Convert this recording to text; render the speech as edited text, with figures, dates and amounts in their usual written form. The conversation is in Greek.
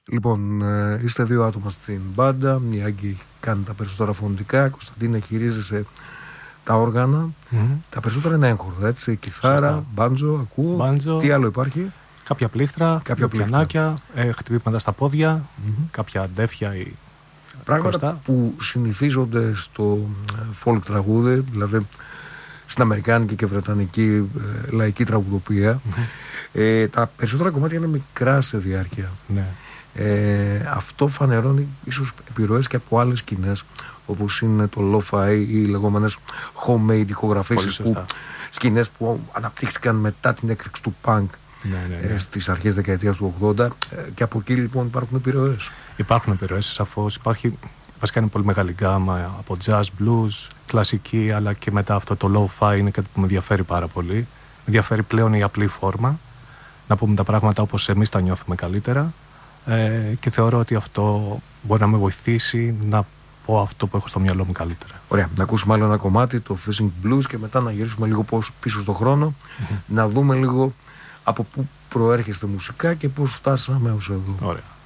Λοιπόν, είστε δύο άτομα στην μπάντα. Η Άγκη κάνει τα περισσότερα φωνητικά. Κωνσταντίνα χειρίζεσαι τα όργανα. Τα περισσότερα είναι έγχορδα, έτσι. Κιθάρα, μπάντζο, ακούω. Μπάντζο, τι άλλο υπάρχει? Κάποια πλήκτρα, κάποια πιανάκια, χτυπήματα στα πόδια, κάποια αντέφια ή πράγματα χρωστά, που συνηθίζονται στο folk τραγούδι, δηλαδή στην αμερικάνικη και βρετανική λαϊκή τραγουδοποιία. Τα περισσότερα κομμάτια είναι μικρά σε διάρκεια. Ναι. Αυτό φανερώνει ίσως επιρροές και από άλλες σκηνές, όπως είναι το lo-fi ή οι λεγόμενες homemade ηχογραφήσεις, σκηνές που αναπτύχθηκαν μετά την έκρηξη του punk στις αρχές δεκαετίας του 80, και από εκεί λοιπόν υπάρχουν επιρροές. Υπάρχουν επιρροές, σαφώς. Υπάρχει, βασικά είναι πολύ μεγάλη γκάμα από jazz, blues, κλασική, αλλά και μετά αυτό το lo-fi είναι κάτι που με ενδιαφέρει πάρα πολύ. Με ενδιαφέρει πλέον η απλή φόρμα, να πούμε τα πράγματα όπως εμείς τα νιώθουμε καλύτερα, και θεωρώ ότι αυτό μπορεί να με βοηθήσει να πω αυτό που έχω στο μυαλό μου καλύτερα. Ωραία, να ακούσουμε άλλο ένα κομμάτι, το Fishing Blues, και μετά να γυρίσουμε λίγο πίσω στον χρόνο, να δούμε λίγο από πού προέρχεστε μουσικά και πώς φτάσαμε ως εδώ. Ωραία.